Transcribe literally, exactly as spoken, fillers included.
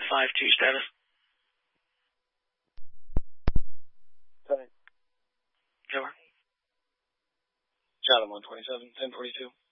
five two status. Sorry. Over. Shot him one twenty-seven, ten forty-two.